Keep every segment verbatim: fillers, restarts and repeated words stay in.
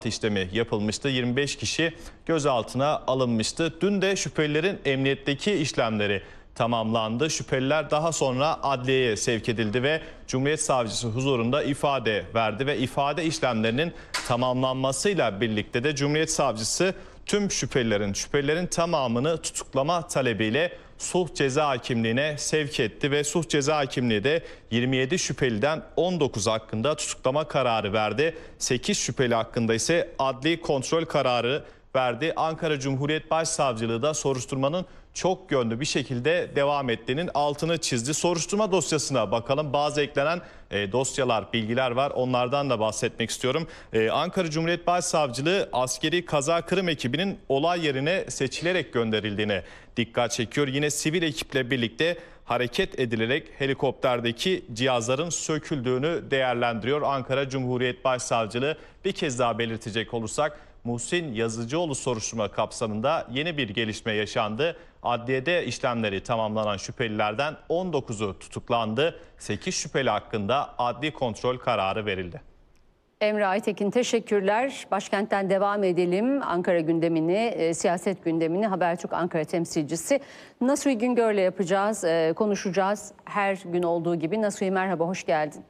işlemi yapılmıştı. yirmi beş kişi gözaltına alınmıştı. Dün de şüphelilerin emniyetteki işlemleri tamamlandı. Şüpheliler daha sonra adliyeye sevk edildi ve Cumhuriyet Savcısı huzurunda ifade verdi ve ifade işlemlerinin tamamlanmasıyla birlikte de Cumhuriyet Savcısı tüm şüphelilerin, şüphelilerin tamamını tutuklama talebiyle sulh ceza hakimliğine sevk etti ve sulh ceza hakimliği de yirmi yedi şüpheliden on dokuz hakkında tutuklama kararı verdi. sekiz şüpheli hakkında ise adli kontrol kararı verdi. Ankara Cumhuriyet Başsavcılığı da soruşturmanın çok yönlü bir şekilde devam ettiğinin altını çizdi. Soruşturma dosyasına bakalım. Bazı eklenen e, dosyalar, bilgiler var. Onlardan da bahsetmek istiyorum. E, Ankara Cumhuriyet Başsavcılığı askeri kaza kırım ekibinin olay yerine seçilerek gönderildiğine dikkat çekiyor. Yine sivil ekiple birlikte hareket edilerek helikopterdeki cihazların söküldüğünü değerlendiriyor. Ankara Cumhuriyet Başsavcılığı. Bir kez daha belirtecek olursak, Muhsin Yazıcıoğlu soruşturma kapsamında yeni bir gelişme yaşandı. Adliyede işlemleri tamamlanan şüphelilerden on dokuzu tutuklandı. sekiz şüpheli hakkında adli kontrol kararı verildi. Emre Aytekin teşekkürler. Başkentten devam edelim. Ankara gündemini, e, siyaset gündemini Habertürk Ankara temsilcisi Nasuhi Güngör'le yapacağız, e, konuşacağız. Her gün olduğu gibi. Nasuhi merhaba, hoş geldin.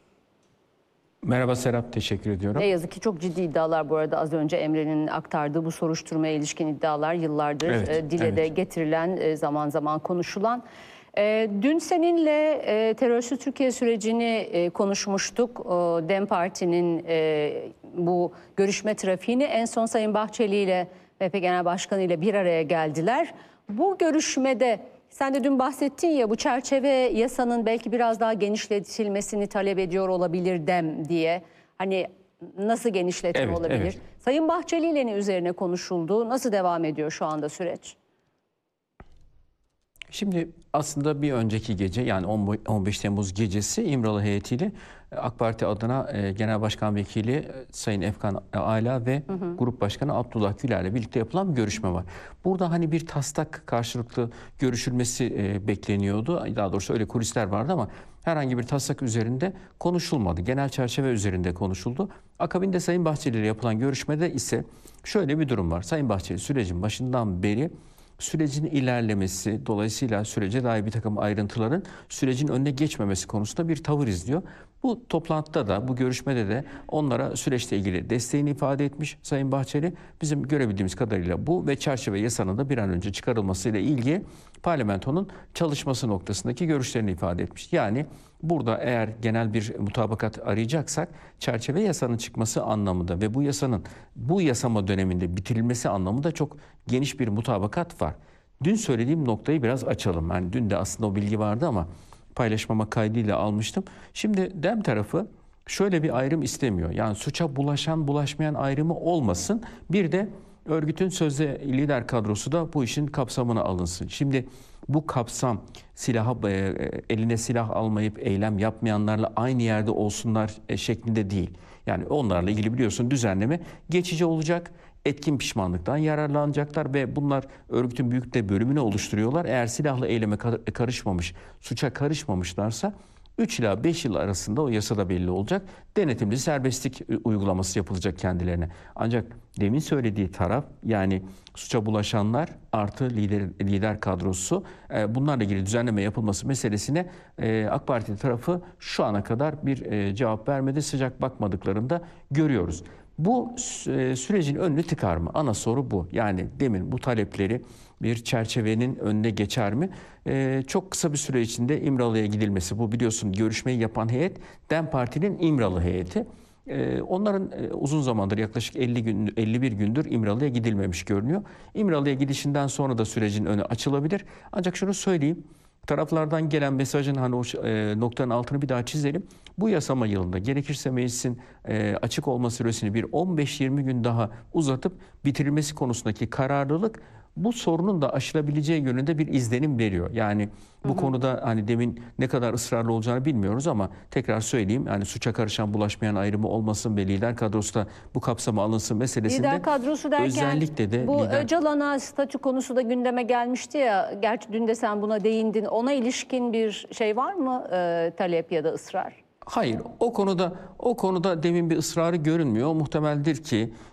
Merhaba Serap, teşekkür ediyorum. Ne yazık ki çok ciddi iddialar bu arada, az önce Emre'nin aktardığı bu soruşturmaya ilişkin iddialar yıllardır Evet, e, dile evet. de getirilen, e, zaman zaman konuşulan. E, dün seninle e, terörsüz Türkiye sürecini e, konuşmuştuk. E, DEM Parti'nin e, bu görüşme trafiğini en son Sayın Bahçeli ile M H P Genel Başkanı ile bir araya geldiler. Bu görüşmede sen de dün bahsettin ya, bu çerçeve yasanın belki biraz daha genişletilmesini talep ediyor olabilir DEM diye. Hani nasıl genişletme Evet, olabilir? evet. Sayın Bahçeli ile ne üzerine konuşuldu? Nasıl devam ediyor şu anda süreç? Şimdi aslında bir önceki gece, yani on beş Temmuz gecesi İmralı heyetiyle AK Parti adına Genel Başkan Vekili Sayın Efkan Ala ve hı hı. Grup Başkanı Abdullah Güler'le birlikte yapılan bir görüşme var. Burada hani bir taslak karşılıklı görüşülmesi bekleniyordu. Daha doğrusu öyle kulisler vardı ama herhangi bir taslak üzerinde konuşulmadı. Genel çerçeve üzerinde konuşuldu. Akabinde Sayın Bahçeli ile yapılan görüşmede ise şöyle bir durum var. Sayın Bahçeli sürecin başından beri sürecin ilerlemesi, dolayısıyla sürece dair bir takım ayrıntıların sürecin önüne geçmemesi konusunda bir tavır izliyor. Bu toplantıda da, bu görüşmede de onlara süreçle ilgili desteğini ifade etmiş Sayın Bahçeli. Bizim görebildiğimiz kadarıyla bu ve çerçeve yasanın da bir an önce çıkarılmasıyla ilgili parlamentonun çalışması noktasındaki görüşlerini ifade etmiş. Yani burada eğer genel bir mutabakat arayacaksak çerçeve yasanın çıkması anlamında ve bu yasanın bu yasama döneminde bitirilmesi anlamında çok geniş bir mutabakat var. Dün söylediğim noktayı biraz açalım. Yani dün de aslında o bilgi vardı ama paylaşmama kaydıyla almıştım. Şimdi DEM tarafı şöyle bir ayrım istemiyor. Yani suça bulaşan bulaşmayan ayrımı olmasın. Bir de örgütün sözde lider kadrosu da bu işin kapsamına alınsın. Şimdi bu kapsam silaha, eline silah almayıp eylem yapmayanlarla aynı yerde olsunlar şeklinde değil. Yani onlarla ilgili biliyorsun düzenleme geçici olacak. Etkin pişmanlıktan yararlanacaklar ve bunlar örgütün büyük de bölümünü oluşturuyorlar. Eğer silahlı eyleme karışmamış, suça karışmamışlarsa üç ila beş yıl arasında o yasada belli olacak. Denetimli serbestlik uygulaması yapılacak kendilerine. Ancak demin söylediği taraf, yani suça bulaşanlar artı lider, lider kadrosu, bunlarla ilgili düzenleme yapılması meselesine AK Parti tarafı şu ana kadar bir cevap vermedi. Sıcak bakmadıklarını da görüyoruz. Bu sürecin önünü tıkar mı? Ana soru bu. Yani demin bu talepleri bir çerçevenin önüne geçer mi? Ee, çok kısa bir süre içinde İmralı'ya gidilmesi, bu biliyorsun görüşmeyi yapan heyet DEM Parti'nin İmralı heyeti. Ee, onların e, uzun zamandır, yaklaşık elli gün, elli bir gündür İmralı'ya gidilmemiş görünüyor. İmralı'ya gidişinden sonra da sürecin önü açılabilir. Ancak şunu söyleyeyim. Taraflardan gelen mesajın hani o e, noktanın altını bir daha çizelim. Bu yasama yılında gerekirse meclisin e, açık olma süresini bir on beş yirmi gün daha uzatıp bitirilmesi konusundaki kararlılık bu sorunun da aşılabileceği yönünde bir izlenim veriyor. Yani bu hı hı. konuda hani demin ne kadar ısrarlı olacağını bilmiyoruz ama tekrar söyleyeyim, yani suça karışan bulaşmayan ayrımı olmasın ve lider kadrosu da bu kapsama alınsın meselesinde. Lider kadrosu derken özellikle de bu lider... Öcalan'a statü konusu da gündeme gelmişti ya. Gerçi dün de sen buna değindin. Ona ilişkin bir şey var mı, e, talep ya da ısrar? Hayır, o konuda o konuda demin bir ısrarı görünmüyor. Muhtemeldir ki